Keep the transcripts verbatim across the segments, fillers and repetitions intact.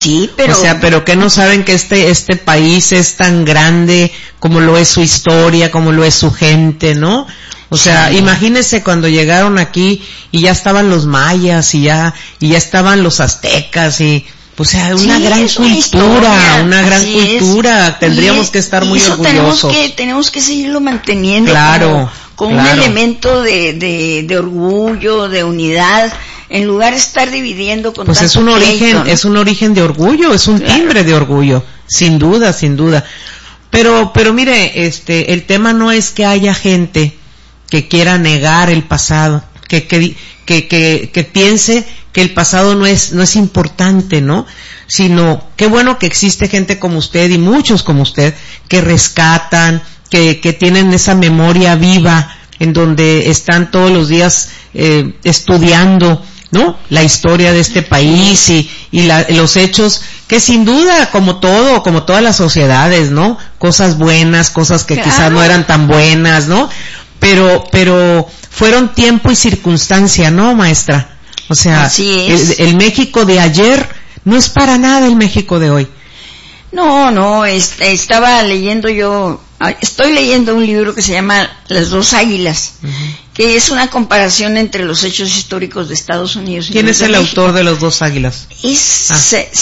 Sí, pero... O sea, pero que no saben que este, este país es tan grande como lo es su historia, como lo es su gente, ¿no? O sea, sí. Imagínense cuando llegaron aquí y ya estaban los mayas y ya, y ya estaban los aztecas y, o sea, una sí, gran cultura, una, historia, una gran cultura, es. Tendríamos y, que estar muy orgullosos. Tenemos que, tenemos que seguirlo manteniendo. Claro. Como, como claro. un elemento de, de, de orgullo, de unidad, en lugar de estar dividiendo con pues tanto es un pleito, origen, ¿no? es un origen de orgullo, es un claro. timbre de orgullo, sin duda, sin duda. Pero, pero mire, este, el tema no es que haya gente que quiera negar el pasado, que, que, que, que, que piense que el pasado no es, no es importante, ¿no? Sino, qué bueno que existe gente como usted y muchos como usted que rescatan, que, que tienen esa memoria viva en donde están todos los días eh, estudiando, ¿no? La historia de este país y, y la, los hechos que sin duda, como todo, como todas las sociedades, ¿no? Cosas buenas, cosas que claro. quizás no eran tan buenas, ¿no? Pero, pero fueron tiempo y circunstancia, ¿no, maestra? O sea, así es. El, el México de ayer no es para nada el México de hoy. No, no, es, estaba leyendo yo, estoy leyendo un libro que se llama Las dos águilas, uh-huh. que es una comparación entre los hechos históricos de Estados Unidos y ¿Quién es el México. autor de Las dos águilas? Es ah.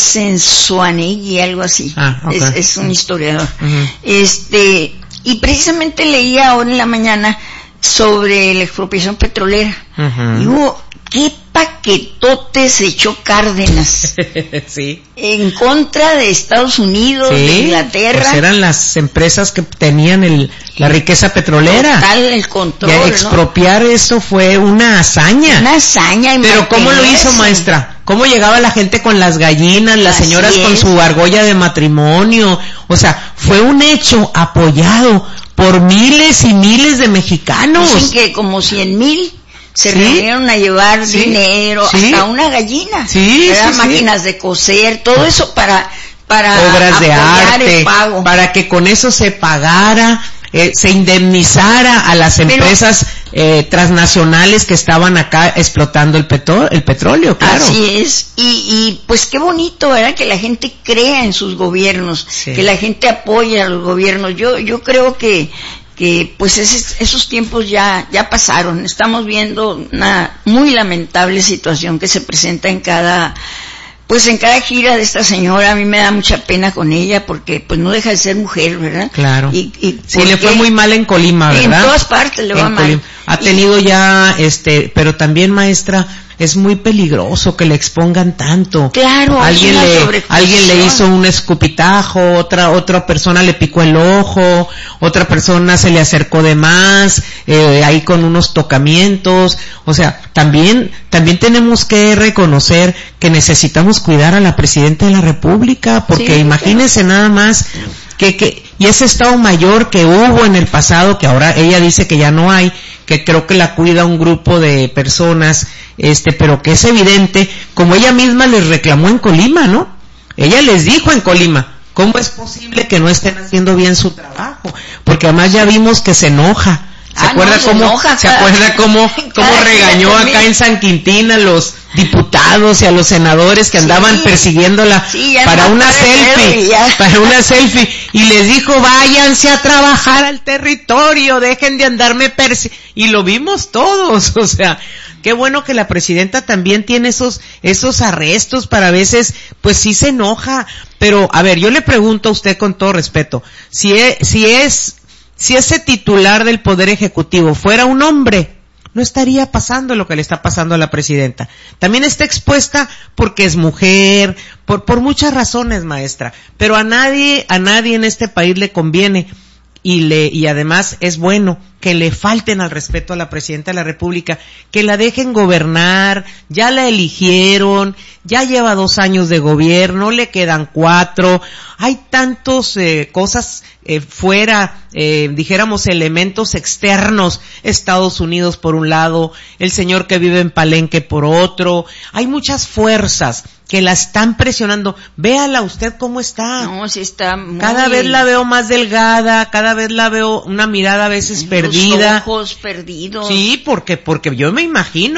Sensuanegui, algo así, ah, okay. es, es un historiador. Uh-huh. Este, y precisamente leía ahora en la mañana sobre la expropiación petrolera, uh-huh. y hubo, qué paquetote se echó Cárdenas sí. en contra de Estados Unidos, sí, de Inglaterra. Pues eran las empresas que tenían el, la riqueza petrolera. Total, el control, y expropiar, ¿no? Eso fue una hazaña. Una hazaña. Y pero ¿cómo lo hizo, maestra? ¿Cómo llegaba la gente con las gallinas, las Así señoras es. con su argolla de matrimonio? O sea, fue un hecho apoyado por miles y miles de mexicanos. Dicen que como cien mil se ¿Sí? reunieron a llevar ¿Sí? dinero, ¿Sí? hasta una gallina, sí, sí, máquinas sí. de coser, todo eso para para obras de arte, el pago. Para que con eso se pagara, eh, se indemnizara a las empresas Pero, eh, transnacionales que estaban acá explotando el petro, el petróleo, claro. Así es, y, y pues qué bonito, ¿verdad? Que la gente crea en sus gobiernos, sí. que la gente apoya a los gobiernos. Yo yo creo que que pues ese, esos tiempos ya ya pasaron. Estamos viendo una muy lamentable situación que se presenta en cada pues en cada gira de esta señora. A mí me da mucha pena con ella porque pues no deja de ser mujer, ¿verdad? Claro. Y, y sí, le fue muy mal en Colima, ¿verdad? En todas partes le va en mal. Colima. Ha tenido y, ya este, pero también, maestra, es muy peligroso que le expongan tanto. Claro, alguien le alguien le hizo un escupitajo, otra otra persona le picó el ojo, otra persona se le acercó de más, eh, ahí con unos tocamientos. O sea, también también tenemos que reconocer que necesitamos cuidar a la presidenta de la República, porque sí, imagínense claro. nada más que que y ese Estado Mayor que hubo en el pasado, que ahora ella dice que ya no hay, que creo que la cuida un grupo de personas, este, pero que es evidente, como ella misma les reclamó en Colima, ¿no? Ella les dijo en Colima, ¿cómo es posible que no estén haciendo bien su trabajo? Porque además ya vimos que se enoja. ¿Se ah, acuerda no, cómo, se, enoja, ¿se acuerda cómo, cómo regañó acá en San Quintín a los diputados y a los senadores que andaban sí, persiguiéndola sí, para no una selfie, ser, para una selfie, y les dijo, váyanse a trabajar al territorio, dejen de andarme persiguiendo, y lo vimos todos, o sea, qué bueno que la presidenta también tiene esos, esos arrestos para a veces, pues sí se enoja, pero a ver, yo le pregunto a usted con todo respeto, si es, si es, si ese titular del Poder Ejecutivo fuera un hombre, no estaría pasando lo que le está pasando a la presidenta. También está expuesta porque es mujer, por, por muchas razones, maestra. Pero a nadie, a nadie en este país le conviene y le, y además es bueno que le falten al respeto a la presidenta de la República, que la dejen gobernar, ya la eligieron, ya lleva dos años de gobierno, le quedan cuatro, hay tantos eh, cosas eh, fuera, eh, dijéramos elementos externos, Estados Unidos por un lado, el señor que vive en Palenque por otro, hay muchas fuerzas que la están presionando. Véala usted cómo está. No, sí está muy... Cada vez la veo más delgada, cada vez la veo una mirada a veces perdida. Los ojos perdidos. Sí, porque, porque yo me imagino,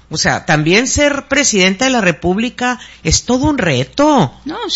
O sea, también ser presidenta de la República es todo un reto. No,